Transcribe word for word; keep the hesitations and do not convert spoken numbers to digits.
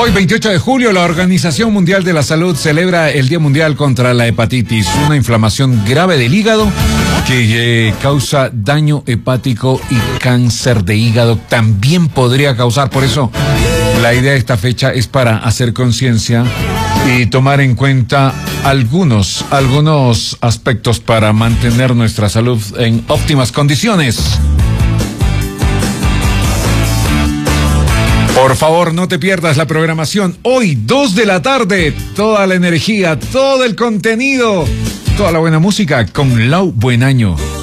Hoy, veintiocho de julio, la Organización Mundial de la Salud celebra el Día Mundial contra la Hepatitis, una inflamación grave del hígado que eh, causa daño hepático y cáncer de hígado también podría causar. Por eso, la idea de esta fecha es para hacer conciencia y tomar en cuenta algunos, algunos aspectos para mantener nuestra salud en óptimas condiciones. Por favor, no te pierdas la programación. Hoy, dos de la tarde, toda la energía, todo el contenido, toda la buena música con Lau Buenaño.